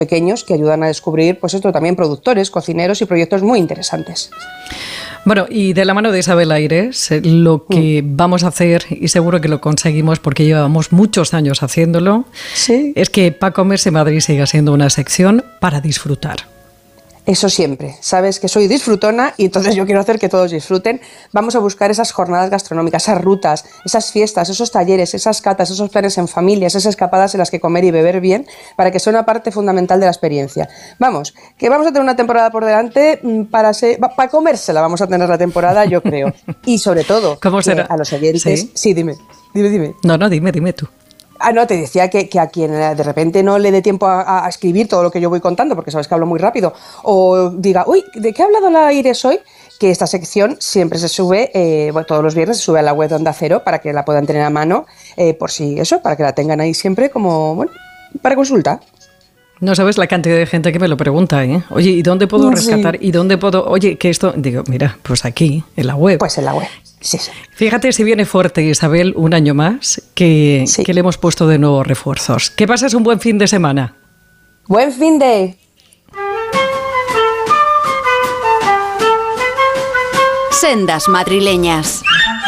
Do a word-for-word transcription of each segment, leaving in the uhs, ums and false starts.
pequeños que ayudan a descubrir, pues esto también, productores, cocineros y proyectos muy interesantes. Bueno, y de la mano de Isabel Aires, lo que mm. vamos a hacer, y seguro que lo conseguimos porque llevamos muchos años haciéndolo, ¿sí? Es que Pa' Comerse Madrid siga siendo una sección para disfrutar. Eso siempre. Sabes que soy disfrutona y entonces yo quiero hacer que todos disfruten. Vamos a buscar esas jornadas gastronómicas, esas rutas, esas fiestas, esos talleres, esas catas, esos planes en familia, esas escapadas en las que comer y beber bien para que sea una parte fundamental de la experiencia. Vamos, que vamos a tener una temporada por delante para, ser, para comérsela, vamos a tener la temporada, yo creo. Y sobre todo, ¿cómo será? A los oyentes... ¿Sí? sí, dime, dime, dime. No, no, dime, dime tú. Ah, no, te decía que, que a quien de repente no le dé tiempo a, a escribir todo lo que yo voy contando, porque sabes que hablo muy rápido, o diga, uy, ¿de qué ha hablado la Aires hoy? Que esta sección siempre se sube, eh, bueno, todos los viernes se sube a la web de Onda Cero para que la puedan tener a mano, eh, por si eso, para que la tengan ahí siempre como, bueno, para consulta. No sabes la cantidad de gente que me lo pregunta, ¿eh? Oye, ¿y dónde puedo rescatar? Sí. ¿Y dónde puedo...? Oye, que esto... Digo, mira, pues aquí, en la web. Pues en la web, sí, sí. Fíjate si viene fuerte, Isabel, un año más, que, sí. que le hemos puesto de nuevo refuerzos. Que pases un buen fin de semana. ¡Buen fin de...! Sendas madrileñas.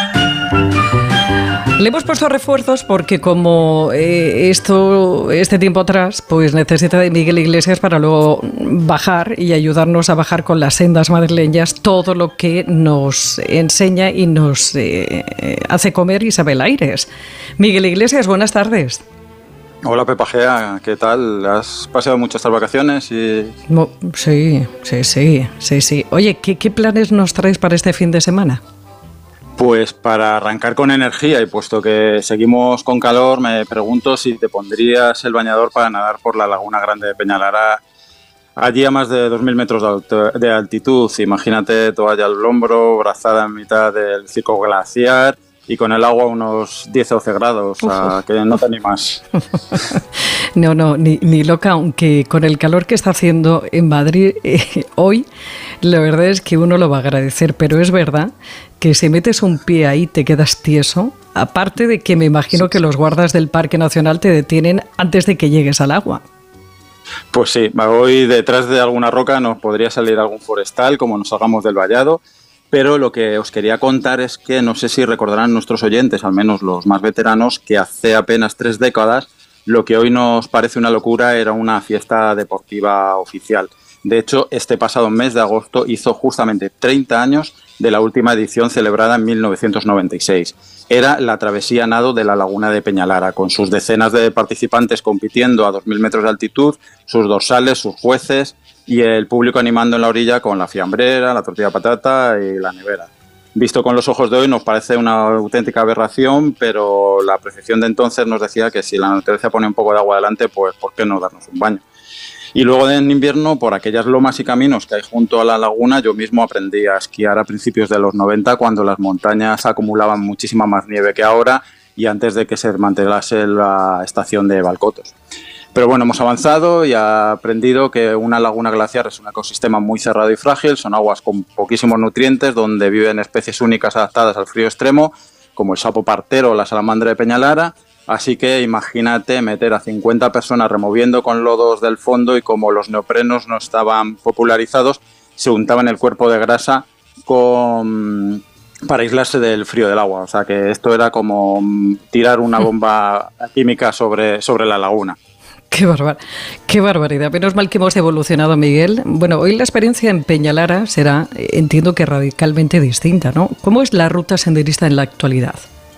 Le hemos puesto refuerzos porque como eh, esto este tiempo atrás, pues necesita de Miguel Iglesias para luego bajar y ayudarnos a bajar con las sendas madrileñas todo lo que nos enseña y nos eh, hace comer Isabel Aires. Miguel Iglesias, buenas tardes. Hola Pepa Gea, ¿qué tal? ¿Has paseado mucho estas vacaciones? Y... No, sí, sí, sí, sí, sí. Oye, ¿qué, ¿qué planes nos traes para este fin de semana? Pues para arrancar con energía y puesto que seguimos con calor, me pregunto si te pondrías el bañador para nadar por la Laguna Grande de Peñalara, allí a más de dos mil metros de, alt- de altitud. Imagínate toalla al hombro, brazada en mitad del circo glaciar y con el agua a unos diez o doce grados, o sea, que no te animas. No, no, ni, ni loca, aunque con el calor que está haciendo en Madrid eh, hoy, la verdad es que uno lo va a agradecer, pero es verdad que si metes un pie ahí te quedas tieso, aparte de que me imagino que los guardas del Parque Nacional te detienen antes de que llegues al agua. Pues sí, hoy detrás de alguna roca nos podría salir algún forestal, como nos salgamos del vallado, pero lo que os quería contar es que no sé si recordarán nuestros oyentes, al menos los más veteranos, que hace apenas tres décadas lo que hoy nos parece una locura era una fiesta deportiva oficial. De hecho, este pasado mes de agosto hizo justamente treinta años de la última edición celebrada en mil novecientos noventa y seis. Era la travesía nado de la Laguna de Peñalara, con sus decenas de participantes compitiendo a dos mil metros de altitud, sus dorsales, sus jueces y el público animando en la orilla con la fiambrera, la tortilla de patata y la nevera. Visto con los ojos de hoy nos parece una auténtica aberración, pero la percepción de entonces nos decía que si la naturaleza pone un poco de agua delante, pues ¿por qué no darnos un baño? Y luego en invierno, por aquellas lomas y caminos que hay junto a la laguna, yo mismo aprendí a esquiar a principios de los noventa, cuando las montañas acumulaban muchísima más nieve que ahora y antes de que se desmantelase la estación de Balcotos. Pero bueno, hemos avanzado y he aprendido que una laguna glaciar es un ecosistema muy cerrado y frágil, son aguas con poquísimos nutrientes, donde viven especies únicas adaptadas al frío extremo, como el sapo partero o la salamandra de Peñalara. Así que imagínate meter a cincuenta personas removiendo con lodos del fondo y como los neoprenos no estaban popularizados, se untaban el cuerpo de grasa con... para aislarse del frío del agua. O sea que esto era como tirar una bomba química sobre, sobre la laguna. Qué barbar, qué barbaridad. Menos mal que hemos evolucionado, Miguel. Bueno, hoy la experiencia en Peñalara será, entiendo que radicalmente distinta, ¿no? ¿Cómo es la ruta senderista en la actualidad?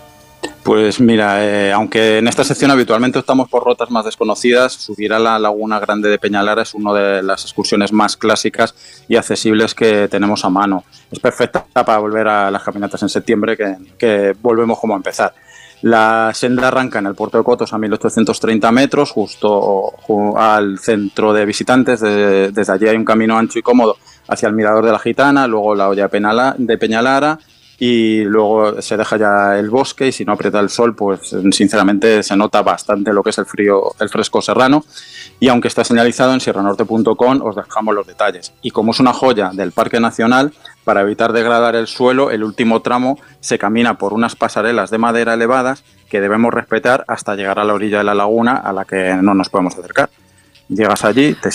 Pues mira, eh, aunque en esta sección habitualmente optamos por rutas más desconocidas, subir a la Laguna Grande de Peñalara es una de las excursiones más clásicas y accesibles que tenemos a mano. Es perfecta para volver a las caminatas en septiembre, que, que volvemos como a empezar. La senda arranca en el puerto de Cotos a mil ochocientos treinta metros, justo al centro de visitantes. De, desde allí hay un camino ancho y cómodo hacia el Mirador de la Gitana, luego la Hoya de Peñalara y luego se deja ya el bosque y si no aprieta el sol, pues sinceramente se nota bastante lo que es el frío, el fresco serrano. Y aunque está señalizado en sierra norte punto com, os dejamos los detalles. Y como es una joya del Parque Nacional, para evitar degradar el suelo, el último tramo se camina por unas pasarelas de madera elevadas que debemos respetar hasta llegar a la orilla de la laguna, a la que no nos podemos acercar. Llegas allí, te